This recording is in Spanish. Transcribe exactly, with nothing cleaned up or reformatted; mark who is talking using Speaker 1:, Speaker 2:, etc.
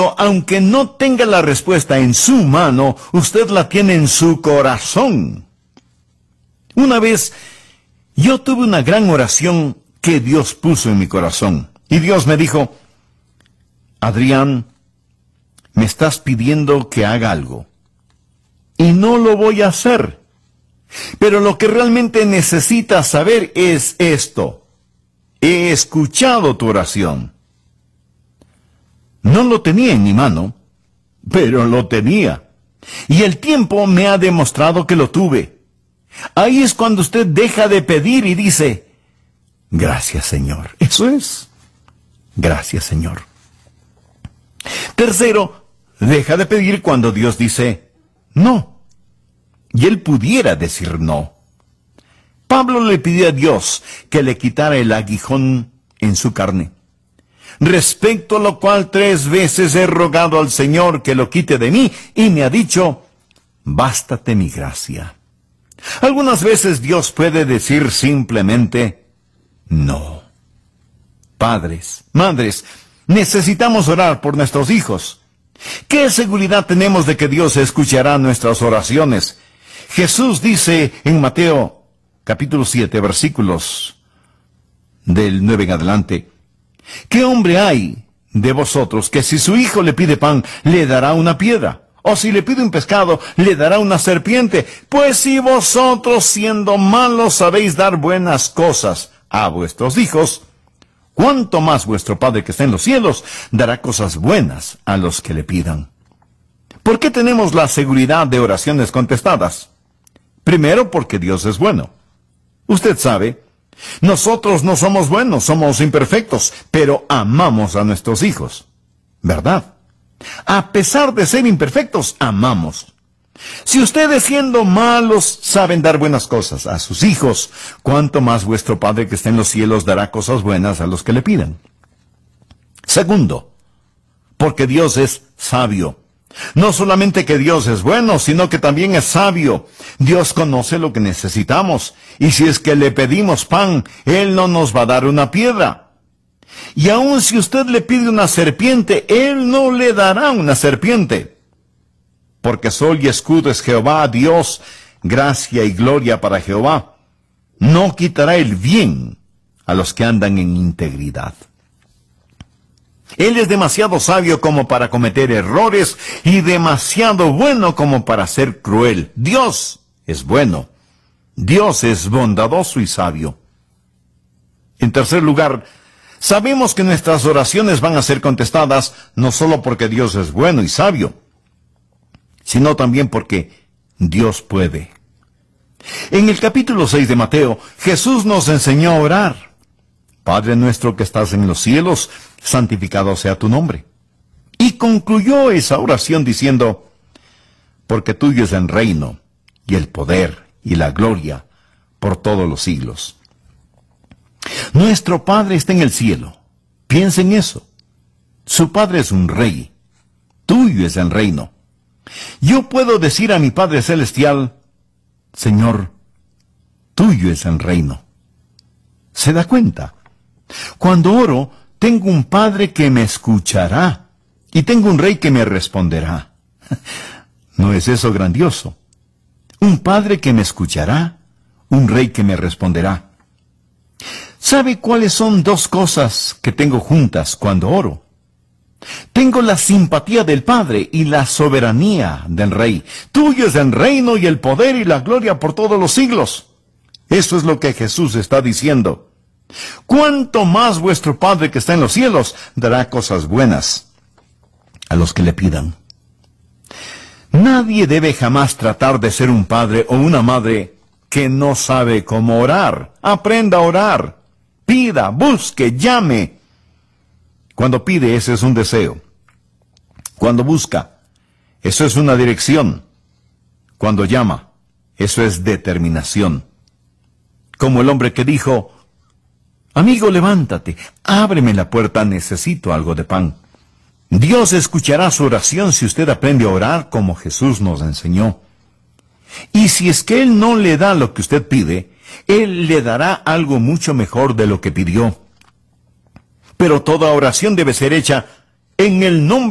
Speaker 1: Aunque no tenga la respuesta en su mano, usted la tiene en su corazón. Una vez, yo tuve una gran oración que Dios puso en mi corazón. Y Dios me dijo: Adrián, me estás pidiendo que haga algo. Y no lo voy a hacer. Pero lo que realmente necesitas saber es esto: he escuchado tu oración. No lo tenía en mi mano, pero lo tenía. Y el tiempo me ha demostrado que lo tuve. Ahí es cuando usted deja de pedir y dice: gracias, Señor. Eso es. Gracias, Señor. Tercero, deja de pedir cuando Dios dice no. Y él pudiera decir no. Pablo le pidió a Dios que le quitara el aguijón en su carne. Respecto a lo cual tres veces he rogado al Señor que lo quite de mí, y me ha dicho: bástate mi gracia. Algunas veces Dios puede decir simplemente no. Padres, madres, necesitamos orar por nuestros hijos. ¿Qué seguridad tenemos de que Dios escuchará nuestras oraciones? Jesús dice en Mateo capítulo siete, versículos del nueve en adelante: ¿qué hombre hay de vosotros que si su hijo le pide pan, le dará una piedra? O si le pide un pescado, le dará una serpiente. Pues si vosotros, siendo malos, sabéis dar buenas cosas a vuestros hijos, ¿cuánto más vuestro Padre que está en los cielos dará cosas buenas a los que le pidan? ¿Por qué tenemos la seguridad de oraciones contestadas? Primero, porque Dios es bueno. Usted sabe, nosotros no somos buenos, somos imperfectos, pero amamos a nuestros hijos, ¿verdad? A pesar de ser imperfectos, amamos. Si ustedes, siendo malos, saben dar buenas cosas a sus hijos, ¿cuánto más vuestro Padre que está en los cielos dará cosas buenas a los que le pidan? Segundo, porque Dios es sabio. No solamente que Dios es bueno, sino que también es sabio. Dios conoce lo que necesitamos, y si es que le pedimos pan, Él no nos va a dar una piedra. Y aun si usted le pide una serpiente, Él no le dará una serpiente. Porque sol y escudo es Jehová, Dios, gracia y gloria para Jehová. No quitará el bien a los que andan en integridad. Él es demasiado sabio como para cometer errores y demasiado bueno como para ser cruel. Dios es bueno. Dios es bondadoso y sabio. En tercer lugar, sabemos que nuestras oraciones van a ser contestadas no solo porque Dios es bueno y sabio, sino también porque Dios puede. En el capítulo seis de Mateo, Jesús nos enseñó a orar: Padre nuestro que estás en los cielos, santificado sea tu nombre. Y concluyó esa oración diciendo: porque tuyo es el reino, y el poder, y la gloria, por todos los siglos. Nuestro Padre está en el cielo. Piensa en eso. Su Padre es un rey. Tuyo es el reino. Yo puedo decir a mi Padre Celestial: Señor, tuyo es el reino. ¿Se da cuenta? Cuando oro, tengo un Padre que me escuchará, y tengo un Rey que me responderá. ¿No es eso grandioso? Un Padre que me escuchará, un Rey que me responderá. ¿Sabe cuáles son dos cosas que tengo juntas cuando oro? Tengo la simpatía del Padre y la soberanía del Rey. Tuyo es el reino y el poder y la gloria por todos los siglos. Eso es lo que Jesús está diciendo. ¿Cuánto más vuestro Padre que está en los cielos dará cosas buenas a los que le pidan? Nadie debe jamás tratar de ser un padre o una madre que no sabe cómo orar. Aprenda a orar. Pida, busque, llame. Cuando pide, ese es un deseo. Cuando busca, eso es una dirección. Cuando llama, eso es determinación. Como el hombre que dijo: amigo, levántate, ábreme la puerta, necesito algo de pan. Dios escuchará su oración si usted aprende a orar como Jesús nos enseñó. Y si es que Él no le da lo que usted pide, Él le dará algo mucho mejor de lo que pidió. Pero toda oración debe ser hecha en el nombre